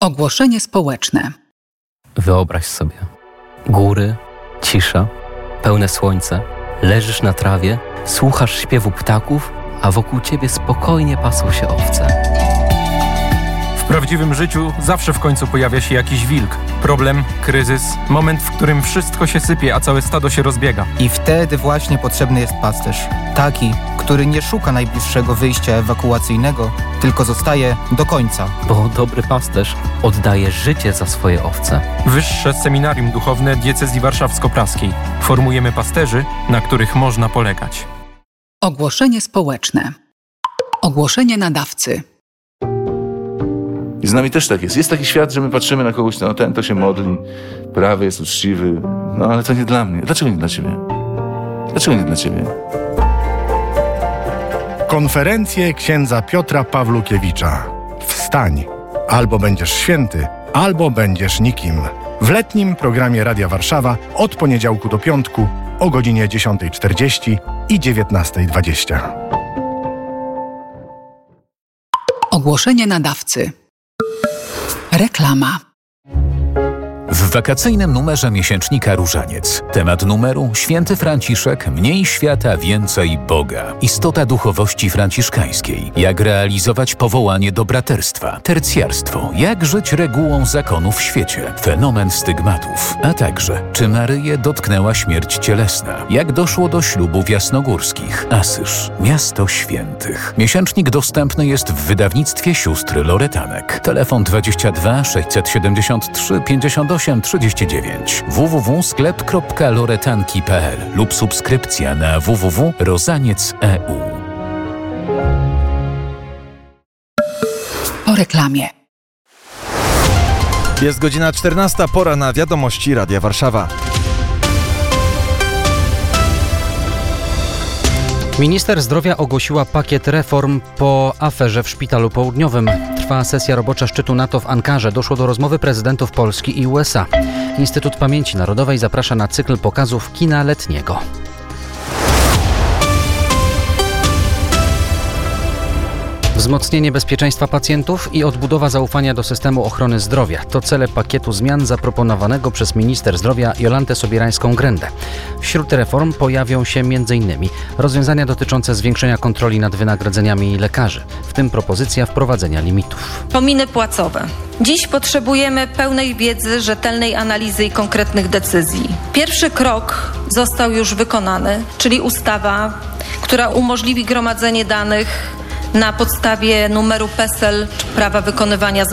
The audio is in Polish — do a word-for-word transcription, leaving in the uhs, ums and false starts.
Ogłoszenie społeczne. Wyobraź sobie. Góry, cisza, pełne słońce. Leżysz na trawie, słuchasz śpiewu ptaków, a wokół ciebie spokojnie pasą się owce. W prawdziwym życiu zawsze w końcu pojawia się jakiś wilk. Problem, kryzys, moment, w którym wszystko się sypie, a całe stado się rozbiega. I wtedy właśnie potrzebny jest pasterz. Taki, który nie szuka najbliższego wyjścia ewakuacyjnego, tylko zostaje do końca. Bo dobry pasterz oddaje życie za swoje owce. Wyższe Seminarium Duchowne Diecezji Warszawsko-Praskiej. Formujemy pasterzy, na których można polegać. Ogłoszenie społeczne. Ogłoszenie nadawcy. I z nami też tak jest. Jest taki świat, że my patrzymy na kogoś, no ten to się modli, prawy jest uczciwy, no ale to nie dla mnie. Dlaczego nie dla ciebie? Dlaczego nie dla ciebie? Konferencje księdza Piotra Pawlukiewicza. Wstań! Albo będziesz święty, albo będziesz nikim. W letnim programie Radia Warszawa od poniedziałku do piątku o godzinie dziesiąta czterdzieści i dziewiętnasta dwadzieścia. Ogłoszenie nadawcy. Reklama. W wakacyjnym numerze miesięcznika Różaniec. Temat numeru: Święty Franciszek, mniej świata, więcej Boga. Istota duchowości franciszkańskiej. Jak realizować powołanie do braterstwa. Tercjarstwo. Jak żyć regułą zakonu w świecie. Fenomen stygmatów. A także, czy Maryję dotknęła śmierć cielesna. Jak doszło do ślubów jasnogórskich. Asyż. Miasto świętych. Miesięcznik dostępny jest w wydawnictwie sióstr Loretanek. Telefon dwadzieścia dwa sześćset siedemdziesiąt trzy pięćdziesiąt osiem trzydzieści dziewięć w w w kropka sklep kropka loretanki kropka p l lub subskrypcja na w w w kropka rozaniec kropka e u. Po reklamie. Jest godzina czternasta, pora na wiadomości Radia Warszawa. Minister zdrowia ogłosiła pakiet reform po aferze w Szpitalu Południowym. Trwa sesja robocza szczytu NATO w Ankarze. Doszło do rozmowy prezydentów Polski i U S A. Instytut Pamięci Narodowej zaprasza na cykl pokazów kina letniego. Wzmocnienie bezpieczeństwa pacjentów i odbudowa zaufania do systemu ochrony zdrowia to cele pakietu zmian zaproponowanego przez minister zdrowia Jolantę Sobierańską-Grędę. Wśród reform pojawią się m.in. rozwiązania dotyczące zwiększenia kontroli nad wynagrodzeniami lekarzy, w tym propozycja wprowadzenia limitów. Kominy płacowe. Dziś potrzebujemy pełnej wiedzy, rzetelnej analizy i konkretnych decyzji. Pierwszy krok został już wykonany, czyli ustawa, która umożliwi gromadzenie danych na podstawie numeru PESEL czy prawa wykonywania